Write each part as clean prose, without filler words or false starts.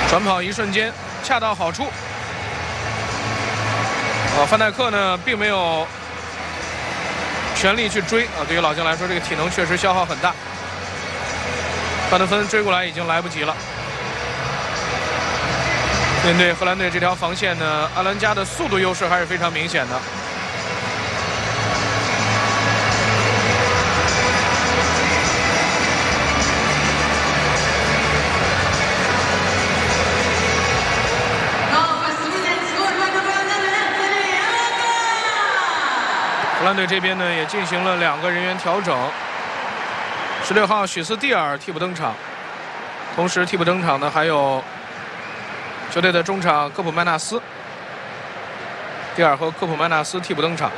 转跑一瞬间恰到好处。范戴克呢并没有全力去追啊，对于老将来说，这个体能确实消耗很大。范德芬追过来已经来不及了。面对荷兰队这条防线呢，阿兰加的速度优势还是非常明显的。荷兰队这边呢也进行了2个人员调整，16号许斯蒂尔替补登场，同时替补登场的还有球队的中场科普曼纳斯。蒂尔和科普曼纳斯替补登场。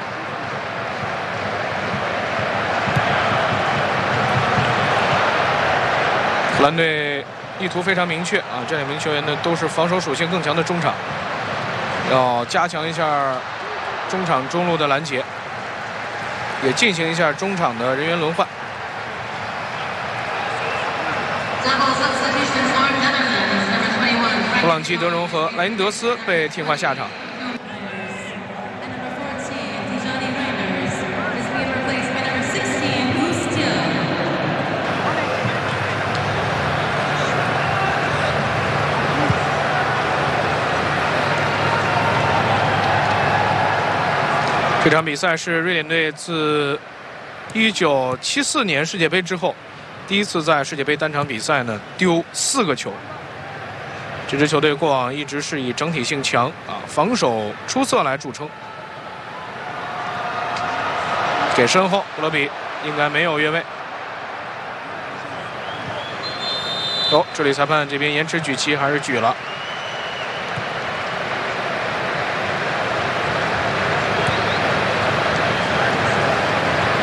荷兰队意图非常明确啊，这2名球员呢都是防守属性更强的中场，要加强一下中场中路的拦截，也进行一下中场的人员轮换。布朗基德容和莱因德斯被替换下场。这场比赛是瑞典队自1974年世界杯之后第一次在世界杯单场比赛呢丢4个球。这支球队过往一直是以整体性强啊、防守出色来著称。给身后，布勒比应该没有越位。这里裁判这边延迟举旗还是举了。